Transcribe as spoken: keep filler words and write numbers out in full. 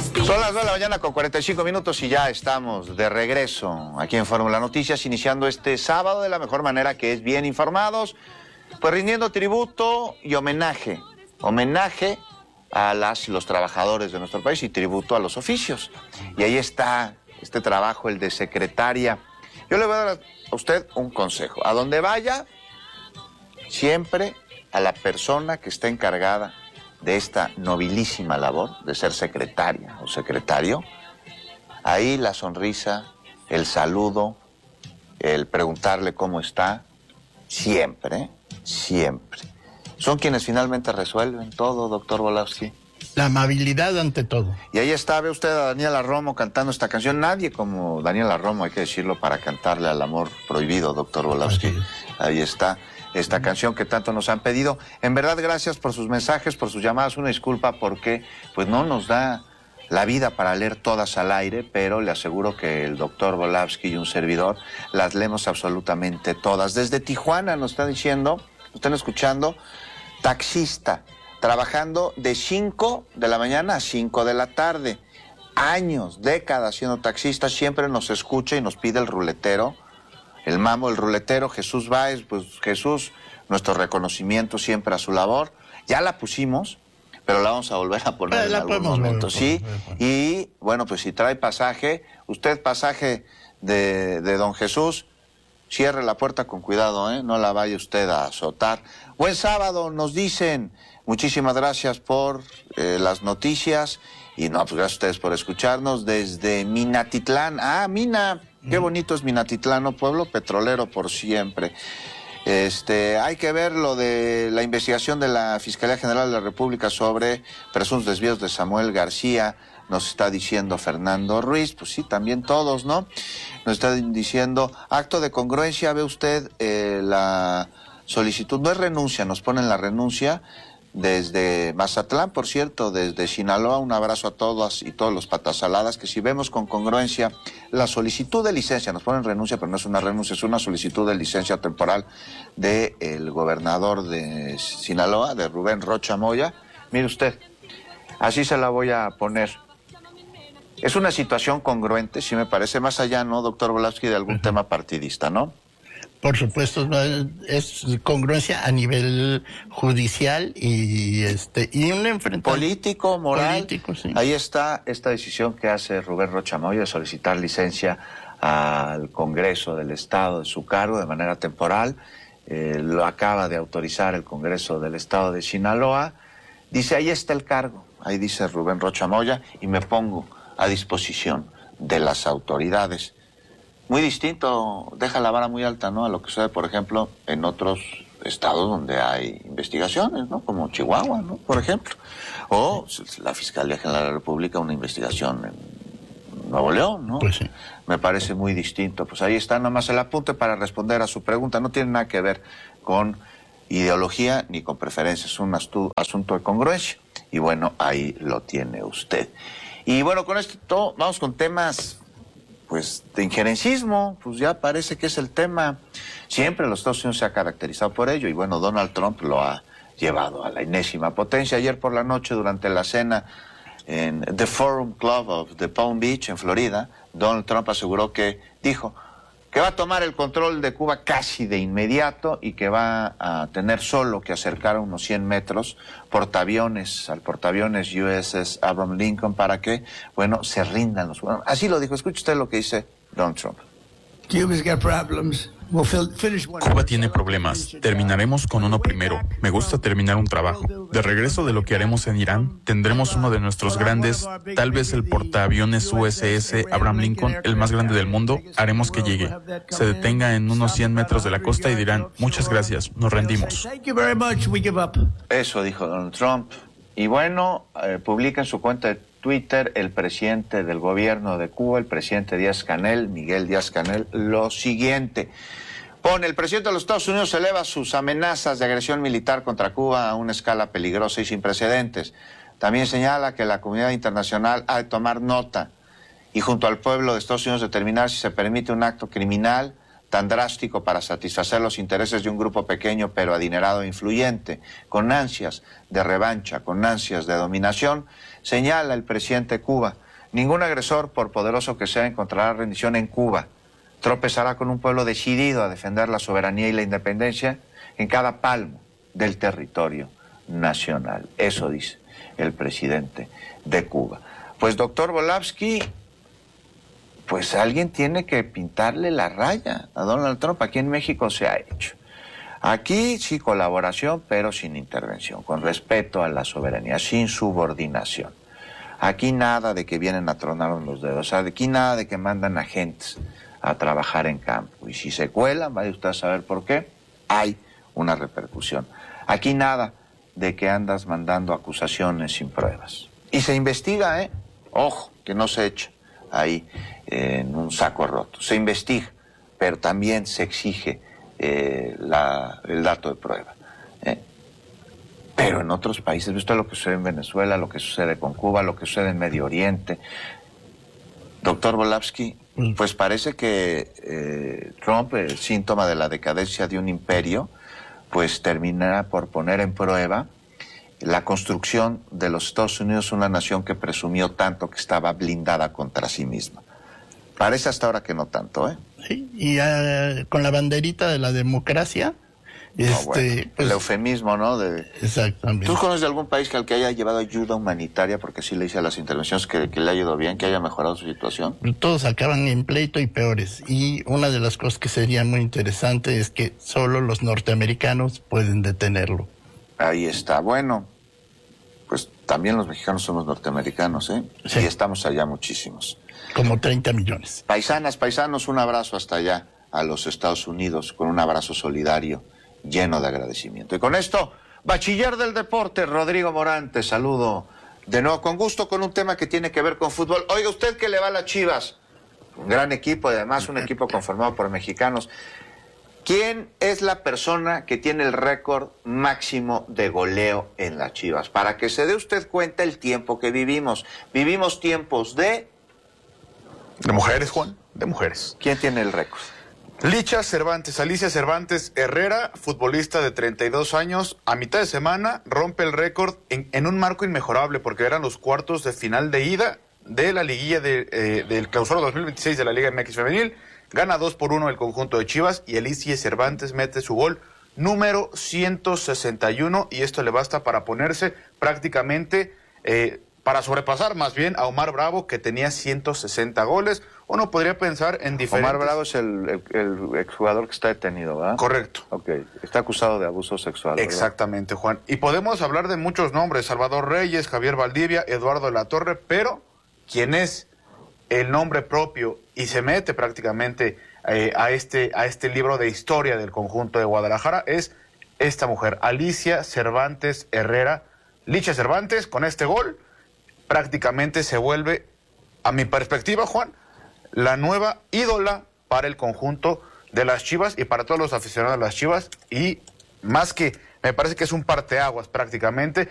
Son las nueve de la mañana con cuarenta y cinco minutos y ya estamos de regreso aquí en Fórmula Noticias, iniciando este sábado de la mejor manera, que es bien informados, pues rindiendo tributo y homenaje, homenaje a las y los trabajadores de nuestro país y tributo a los oficios. Y ahí está este trabajo, el de secretaria. Yo le voy a dar a usted un consejo. A donde vaya, siempre a la persona que está encargada de esta nobilísima labor de ser secretaria o secretario, ahí la sonrisa, el saludo, el preguntarle cómo está, siempre, siempre. Son quienes finalmente resuelven todo, doctor Volowski. La amabilidad ante todo. Y ahí está, ve usted a Daniela Romo cantando esta canción. Nadie como Daniela Romo, hay que decirlo, para cantarle al amor prohibido, doctor Volowski. Ahí está esta canción que tanto nos han pedido. En verdad, gracias por sus mensajes, por sus llamadas. Una disculpa porque pues no nos da la vida para leer todas al aire, pero le aseguro que el doctor Volowski y un servidor las leemos absolutamente todas. Desde Tijuana nos está diciendo, nos están escuchando, taxista, trabajando de cinco de la mañana a cinco de la tarde. Años, décadas siendo taxista, siempre nos escucha y nos pide el ruletero. El mamo, el ruletero, Jesús Báez, pues Jesús, nuestro reconocimiento siempre a su labor. Ya la pusimos, pero la vamos a volver a poner en algún momento, ¿sí? Y bueno, pues si trae pasaje, usted pasaje de, de don Jesús, cierre la puerta con cuidado, ¿eh? No la vaya usted a azotar. Buen sábado, nos dicen. Muchísimas gracias por eh, las noticias. Y no, pues gracias a ustedes por escucharnos desde Minatitlán. Ah, Mina, qué bonito es Minatitlán, ¿no? Pueblo petrolero por siempre. Este, hay que ver lo de la investigación de la Fiscalía General de la República sobre presuntos desvíos de Samuel García. Nos está diciendo Fernando Ruiz, pues sí, también todos, ¿no? Nos está diciendo, acto de congruencia, ve usted eh, la solicitud, no es renuncia, nos ponen la renuncia desde Mazatlán, por cierto, desde Sinaloa, un abrazo a todas y todos los patasaladas, que si vemos con congruencia la solicitud de licencia, nos ponen renuncia, pero no es una renuncia, es una solicitud de licencia temporal del gobernador de Sinaloa, de Rubén Rocha Moya. Mire usted, así se la voy a poner. Es una situación congruente, sí me parece, más allá, ¿no, doctor Volowski, de algún tema partidista, ¿no? Por supuesto, es congruencia a nivel judicial y este y un enfrentamiento político, moral. Político, sí. Ahí está esta decisión que hace Rubén Rocha Moya de solicitar licencia al Congreso del Estado de su cargo de manera temporal. Eh, lo acaba de autorizar el Congreso del Estado de Sinaloa. Dice, ahí está el cargo, ahí dice Rubén Rocha Moya, y me pongo a disposición de las autoridades. Muy distinto, deja la vara muy alta, ¿no? A lo que sucede, por ejemplo, en otros estados donde hay investigaciones, ¿no? Como Chihuahua, ¿no? Por ejemplo. O la Fiscalía General de la República, una investigación en Nuevo León, ¿no? Pues sí. Me parece muy distinto. Pues ahí está nomás el apunte para responder a su pregunta. No tiene nada que ver con ideología ni con preferencias, es un asunto de congruencia. Y bueno, ahí lo tiene usted. Y bueno, con esto vamos con temas pues de injerencismo, pues ya parece que es el tema. Siempre los Estados Unidos se ha caracterizado por ello y bueno, Donald Trump lo ha llevado a la enésima potencia. Ayer por la noche, durante la cena en The Forum Club of the Palm Beach, en Florida, Donald Trump aseguró que, dijo, que va a tomar el control de Cuba casi de inmediato y que va a tener solo que acercar a unos cien metros portaaviones, al portaaviones U S S Abraham Lincoln para que, bueno, se rindan los... Bueno, así lo dijo. Escuche usted lo que dice Donald Trump. Cuba's got problems. We'll finish one. Cuba tiene problemas. Terminaremos con uno primero. Me gusta terminar un trabajo. De regreso de lo que haremos en Irán, tendremos uno de nuestros grandes, tal vez el portaaviones U S S Abraham Lincoln, el más grande del mundo, haremos que llegue. Se detenga en unos cien metros de la costa y dirán, muchas gracias, nos rendimos. Eso dijo Donald Trump. Y bueno, eh, publica en su cuenta de Twitter el presidente del gobierno de Cuba, el presidente Díaz-Canel, Miguel Díaz-Canel, lo siguiente. Pone, el presidente de los Estados Unidos eleva sus amenazas de agresión militar contra Cuba a una escala peligrosa y sin precedentes. También señala que la comunidad internacional ha de tomar nota y junto al pueblo de Estados Unidos determinar si se permite un acto criminal tan drástico para satisfacer los intereses de un grupo pequeño pero adinerado e influyente, con ansias de revancha, con ansias de dominación, señala el presidente de Cuba: ningún agresor, por poderoso que sea, encontrará rendición en Cuba. Tropezará con un pueblo decidido a defender la soberanía y la independencia en cada palmo del territorio nacional. Eso dice el presidente de Cuba. Pues, doctor Volavsky, pues alguien tiene que pintarle la raya a Donald Trump. Aquí en México se ha hecho. Aquí sí colaboración, pero sin intervención, con respeto a la soberanía, sin subordinación. Aquí nada de que vienen a tronar los dedos, aquí nada de que mandan agentes a trabajar en campo. Y si se cuelan, vaya usted a saber por qué, hay una repercusión. Aquí nada de que andas mandando acusaciones sin pruebas. Y se investiga, ¿eh? Ojo, que no se echa ahí eh, en un saco roto. Se investiga, pero también se exige eh, la, el dato de prueba. ¿eh? Pero en otros países, ¿viste lo que sucede en Venezuela, lo que sucede con Cuba, lo que sucede en Medio Oriente? Doctor Volavsky, pues parece que eh, Trump, el síntoma de la decadencia de un imperio, pues terminará por poner en prueba la construcción de los Estados Unidos, una nación que presumió tanto que estaba blindada contra sí misma. Parece hasta ahora que no tanto, ¿eh? Sí, y uh, con la banderita de la democracia, no, este, bueno, pues, el eufemismo, ¿no? De, exactamente. ¿Tú conoces de algún país que al que haya llevado ayuda humanitaria, porque sí le hice a las intervenciones, que, que le ha ido bien, que haya mejorado su situación? Todos acaban en pleito y peores. Y una de las cosas que sería muy interesante es que solo los norteamericanos pueden detenerlo. Ahí está. Bueno, pues también los mexicanos somos norteamericanos, ¿eh? Sí. Y estamos allá muchísimos. Como treinta millones. Paisanas, paisanos, un abrazo hasta allá a los Estados Unidos, con un abrazo solidario lleno de agradecimiento. Y con esto, bachiller del deporte, Rodrigo Morán, te saludo de nuevo con gusto con un tema que tiene que ver con fútbol. Oiga, usted que le va a las Chivas, un gran equipo, además un equipo conformado por mexicanos. ¿Quién es la persona que tiene el récord máximo de goleo en las Chivas? Para que se dé usted cuenta el tiempo que vivimos. Vivimos tiempos de... De mujeres, Juan, de mujeres. ¿Quién tiene el récord? Licha Cervantes, Alicia Cervantes Herrera, futbolista de treinta y dos años, a mitad de semana rompe el récord en, en un marco inmejorable, porque eran los cuartos de final de ida de la liguilla de, eh, del clausura dos mil veintiséis de la Liga M X Femenil. Gana dos por uno el conjunto de Chivas y Alicia Cervantes mete su gol número ciento sesenta y uno, y esto le basta para ponerse prácticamente, eh, para sobrepasar más bien a Omar Bravo, que tenía ciento sesenta goles. Uno podría pensar en diferentes... Omar Bravo es el, el, el exjugador que está detenido, ¿verdad? Correcto. Ok, está acusado de abuso sexual, ¿verdad? Exactamente, Juan. Y podemos hablar de muchos nombres: Salvador Reyes, Javier Valdivia, Eduardo de la Torre, pero ¿quién es el nombre propio y se mete prácticamente eh, a, este, a este libro de historia del conjunto de Guadalajara? Es esta mujer, Alicia Cervantes Herrera. Licha Cervantes, con este gol, prácticamente se vuelve, a mi perspectiva, Juan, la nueva ídola para el conjunto de las Chivas y para todos los aficionados de las Chivas. Y más que, me parece que es un parteaguas prácticamente,